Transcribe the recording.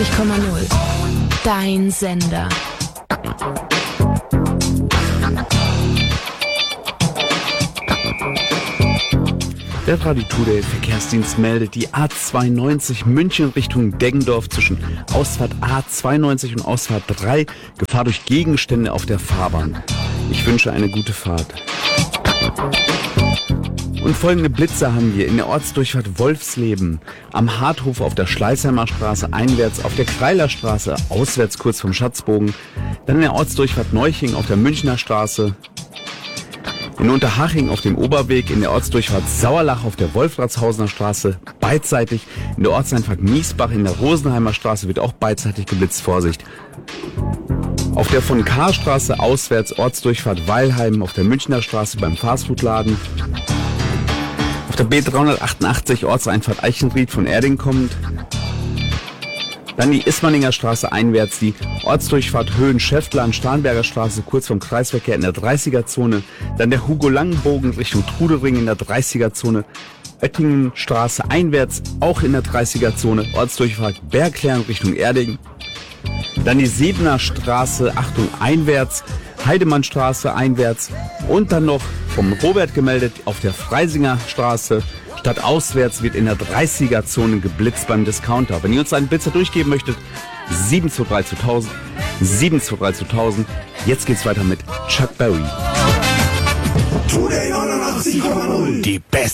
Dein Sender. Der Radio Today Verkehrsdienst meldet die A92 München Richtung Deggendorf zwischen Ausfahrt A92 und Ausfahrt 3. Gefahr durch Gegenstände auf der Fahrbahn. Ich wünsche eine gute Fahrt. Und folgende Blitzer haben wir in der Ortsdurchfahrt Wolfsleben, am Harthof auf der Schleißheimer Straße einwärts, auf der Kreiler Straße auswärts kurz vom Schatzbogen, dann in der Ortsdurchfahrt Neuching auf der Münchner Straße, in Unterhaching auf dem Oberweg, in der Ortsdurchfahrt Sauerlach auf der Wolfratshausener Straße beidseitig, in der Ortseinfahrt Miesbach in der Rosenheimer Straße wird auch beidseitig geblitzt, Vorsicht. Auf der von Karstraße auswärts Ortsdurchfahrt Weilheim auf der Münchner Straße beim Fastfoodladen. Auf der B388 Ortseinfahrt Eichenried von Erding kommend. Dann die Ismaninger Straße einwärts, die Ortsdurchfahrt Höhen-Schäftlar an Starnberger Straße kurz vom Kreisverkehr in der 30er-Zone. Dann der Hugo-Langenbogen Richtung Trudelring in der 30er-Zone. Oettingenstraße einwärts auch in der 30er-Zone. Ortsdurchfahrt Bergklären Richtung Erding. Dann die Sebener Straße, Achtung, einwärts. Heidemannstraße einwärts und dann noch vom Robert gemeldet auf der Freisinger Straße. Statt auswärts wird in der 30er-Zone geblitzt beim Discounter. Wenn ihr uns einen Blitzer durchgeben möchtet, 723-2000, 723-2000. Jetzt geht's weiter mit Chuck Berry. Die beste.